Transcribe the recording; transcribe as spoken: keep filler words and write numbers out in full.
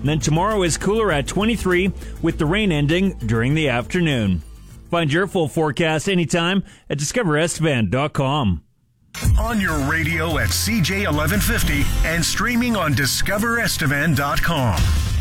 And then tomorrow is cooler at twenty-three, with the rain ending during the afternoon. Find your full forecast anytime at discover estevan dot com. On your radio at C J eleven fifty and streaming on discover estevan dot com.